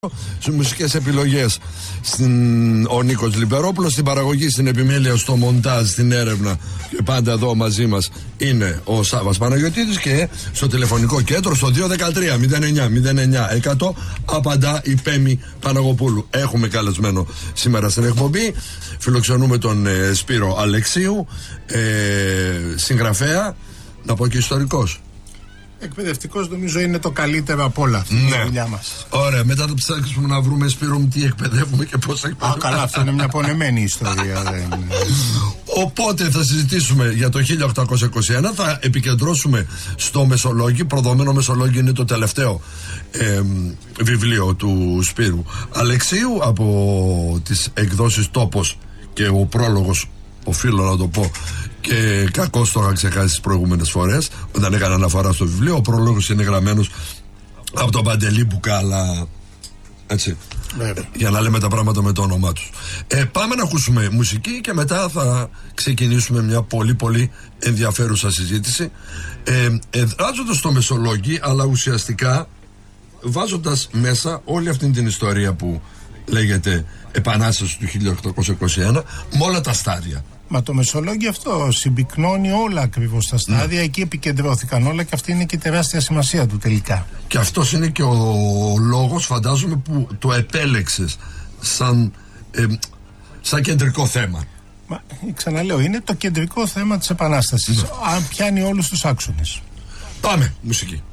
Στις μουσικές επιλογές ο Νίκος Λιμπερόπουλος, στην παραγωγή, στην επιμέλεια, στο μοντάζ, στην έρευνα και πάντα εδώ μαζί μας είναι ο Σάββας Παναγιωτίδης και στο τηλεφωνικό κέντρο στο 213-09-09-100 απαντά η Πέμη Παναγοπούλου. Έχουμε καλεσμένο σήμερα στην εκπομπή, φιλοξενούμε τον Σπύρο Αλεξίου, συγγραφέα, να πω και ιστορικός. Εκπαιδευτικός νομίζω είναι το καλύτερο από όλα αυτή τη δουλειά μας. Ωραία, μετά το ψάξουμε να βρούμε, Σπύρο μου, τι εκπαιδεύουμε και πώς εκπαιδεύουμε. Καλά, αυτό είναι μια πονεμένη ιστορία. Οπότε θα συζητήσουμε για το 1821, θα επικεντρώσουμε στο Μεσολόγγι. Προδομένο Μεσολόγγι είναι το τελευταίο βιβλίο του Σπύρου Αλεξίου από τις εκδόσεις Τόπος και ο πρόλογος, οφείλω να το πω, και κακώς το είχα ξεχάσει τις προηγούμενες φορές όταν έκανα αναφορά στο βιβλίο. Ο πρόλογος είναι γραμμένος από τον Παντελή Μπουκάλα, έτσι, για να λέμε τα πράγματα με το όνομά τους. Πάμε να ακούσουμε μουσική και μετά θα ξεκινήσουμε μια πολύ πολύ ενδιαφέρουσα συζήτηση, εδράζοντας το Μεσολόγγι, αλλά ουσιαστικά βάζοντας μέσα όλη αυτή την ιστορία που λέγεται Επανάσταση του 1821 με όλα τα στάδια. Μα το Μεσολόγγι αυτό συμπυκνώνει όλα ακριβώς τα στάδια, εκεί επικεντρώθηκαν όλα και αυτή είναι και η τεράστια σημασία του τελικά. Και αυτός είναι και ο λόγος, φαντάζομαι, που το επέλεξες σαν κεντρικό θέμα. Μα, ξαναλέω, είναι το κεντρικό θέμα της Επανάστασης. Αν πιάνει όλους τους άξονες. Πάμε, μουσική.